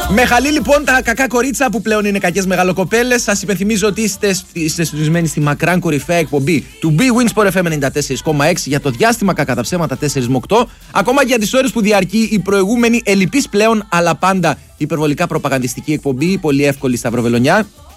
Μεχαλή λοιπόν τα κακά κορίτσα που πλέον είναι κακές μεγαλοκοπέλες. Σας υπενθυμίζω ότι είστε συντονισμένοι στη μακράν κορυφαία εκπομπή του Big Win Sport FM 94,6 για το διάστημα κακά τα ψέματα 4 με 8. Ακόμα και για τις ώρες που διαρκεί η προηγούμενη ελλειπής πλέον αλλά πάντα υπερβολικά προπαγανδιστική εκπομπή, πολύ εύκολη σταυροβελονιά.